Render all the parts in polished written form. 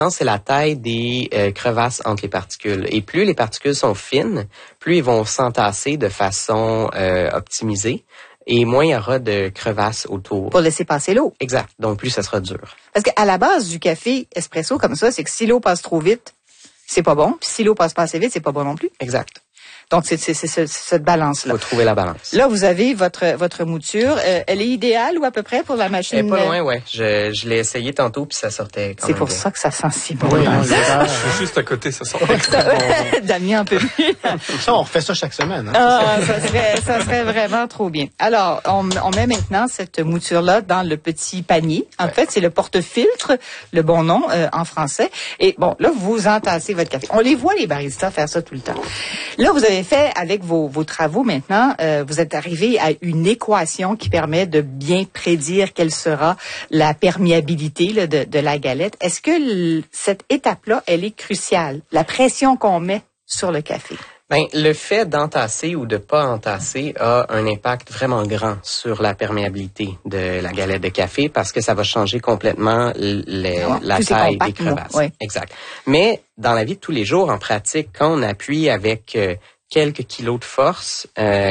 c'est la taille des crevasses entre les particules. Et plus les particules sont fines, plus ils vont s'entasser de façon optimisée. Et moins il y aura de crevasses autour. Pour laisser passer l'eau. Exact. Donc, plus ça sera dur. Parce qu'à la base du café espresso comme ça, c'est que si l'eau passe trop vite, c'est pas bon. Puis si l'eau passe pas assez vite, c'est pas bon non plus. Exact. Donc, c'est cette balance-là. Il faut trouver la balance. Là, vous avez votre mouture. Elle est idéale ou à peu près pour la machine? Elle est pas loin, ouais. Je l'ai essayé tantôt puis ça sortait quand même. C'est pour bien. ça que ça sent si bon. Oui, Juste à côté, ça sent extrêmement bon. Damien un peu mieux. Ça, on refait ça chaque semaine. Hein? Ah, ça serait vraiment trop bien. Alors, on met maintenant cette mouture-là dans le petit panier. En fait, c'est le porte-filtre, le bon nom en français. Et bon, là, vous entassez votre café. On les voit, les baristas, faire ça tout le temps. Là, vous avez fait, avec vos travaux maintenant, vous êtes arrivé à une équation qui permet de bien prédire quelle sera la perméabilité là, de la galette. Est-ce que cette étape-là, elle est cruciale? La pression qu'on met sur le café? Ben, le fait d'entasser ou de pas entasser a un impact vraiment grand sur la perméabilité de la galette de café parce que ça va changer complètement la taille des crevasses. Oui. Exact. Mais dans la vie de tous les jours, en pratique, quand on appuie avec quelques kilos de force,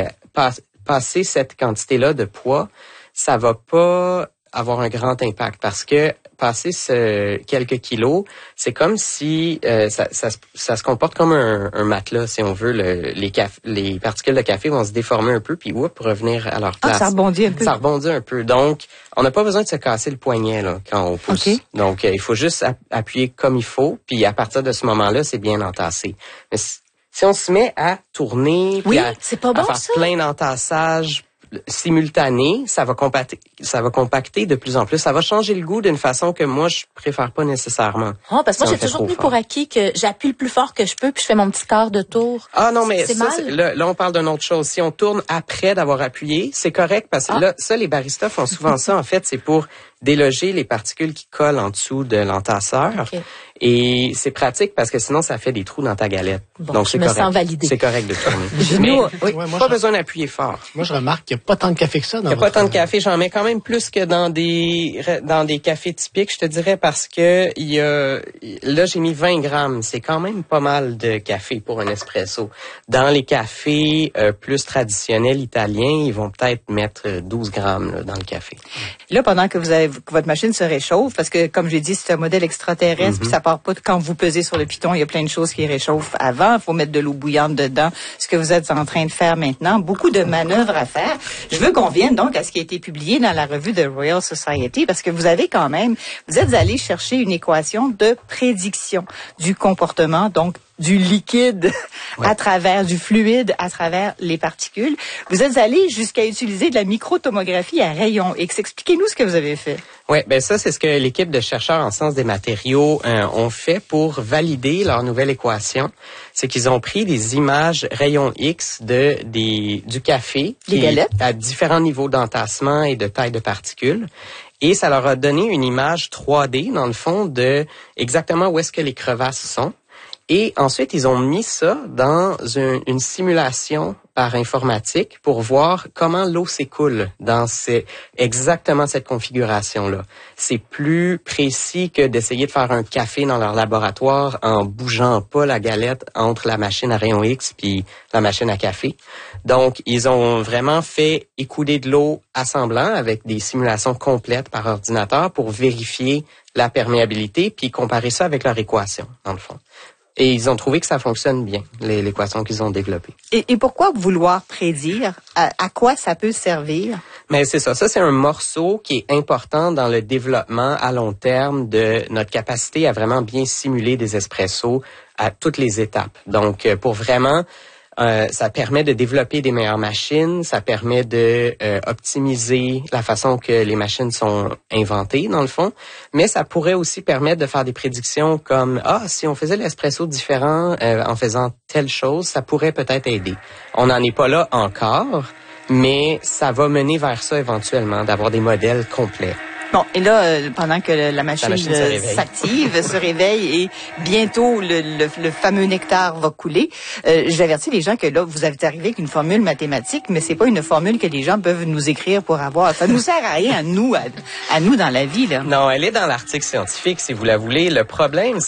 passer cette quantité-là de poids, ça va pas avoir un grand impact parce que passer quelques kilos, c'est comme si ça se comporte comme un matelas, si on veut. Les particules de café vont se déformer un peu, puis revenir à leur place. Ah, ça rebondit un peu. Ça rebondit un peu. Donc, on n'a pas besoin de se casser le poignet là quand on pousse. Okay. Donc, il faut juste appuyer comme il faut, puis à partir de ce moment-là, c'est bien entassé. Mais si on se met à tourner, puis à faire plein d'entassages simultané, ça va compacter de plus en plus. Ça va changer le goût d'une façon que moi, je préfère pas nécessairement. Oh, parce que moi, j'ai toujours tenu pour acquis que j'appuie le plus fort que je peux puis je fais mon petit quart de tour. Ah non, mais c'est ça, mal. Là, on parle d'une autre chose. Si on tourne après d'avoir appuyé, c'est correct parce que là, ça, les baristas font souvent ça. En fait, c'est pour déloger les particules qui collent en dessous de l'entasseur. Okay. Et c'est pratique parce que sinon, ça fait des trous dans ta galette. Bon, donc, c'est correct. Sens validé. C'est correct de tourner. Mais pas besoin d'appuyer fort. Moi, je remarque qu'il n'y a pas tant de café que ça. Il n'y a pas tant de café. J'en mets quand même plus que dans des cafés typiques, je te dirais, parce que là, j'ai mis 20 grammes. C'est quand même pas mal de café pour un espresso. Dans les cafés plus traditionnels italiens, ils vont peut-être mettre 12 grammes là, dans le café. Là, pendant que votre machine se réchauffe, parce que, comme j'ai dit, c'est un modèle extraterrestre, puis ça part pas quand vous pesez sur le piton, il y a plein de choses qui réchauffent avant. Il faut mettre de l'eau bouillante dedans. Ce que vous êtes en train de faire maintenant, beaucoup de manœuvres à faire. Je veux qu'on vienne donc à ce qui a été publié dans la revue de Royal Society, parce que vous êtes allé chercher une équation de prédiction du comportement, donc du liquide à travers, du fluide à travers les particules. Vous êtes allé jusqu'à utiliser de la microtomographie à rayons X. Expliquez-nous ce que vous avez fait. Oui, ben ça, c'est ce que l'équipe de chercheurs en sciences des matériaux ont fait pour valider leur nouvelle équation. C'est qu'ils ont pris des images rayons X du café à différents niveaux d'entassement et de taille de particules. Et ça leur a donné une image 3D, dans le fond, de exactement où est-ce que les crevasses sont. Et ensuite, ils ont mis ça dans une simulation par informatique pour voir comment l'eau s'écoule dans exactement cette configuration-là. C'est plus précis que d'essayer de faire un café dans leur laboratoire en bougeant pas la galette entre la machine à rayon X puis la machine à café. Donc, ils ont vraiment fait écouler de l'eau assemblant avec des simulations complètes par ordinateur pour vérifier la perméabilité puis comparer ça avec leur équation, dans le fond. Et ils ont trouvé que ça fonctionne bien, l'équation qu'ils ont développée. Et pourquoi vouloir prédire? À quoi ça peut servir? Mais c'est ça. Ça, c'est un morceau qui est important dans le développement à long terme de notre capacité à vraiment bien simuler des espressos à toutes les étapes. Donc, pour vraiment... ça permet de développer des meilleures machines, ça permet de optimiser la façon que les machines sont inventées, dans le fond, mais ça pourrait aussi permettre de faire des prédictions comme « si on faisait l'espresso différent en faisant telle chose, ça pourrait peut-être aider ». On n'en est pas là encore, mais ça va mener vers ça éventuellement, d'avoir des modèles complets. Bon, et là, pendant que la machine s'active, se réveille et bientôt le fameux nectar va couler, j'avertis les gens que là, vous êtes arrivé avec une formule mathématique, mais c'est pas une formule que les gens peuvent nous écrire pour avoir. Ça nous sert à rien à nous dans la vie, là. Non, elle est dans l'article scientifique, si vous la voulez. Le problème,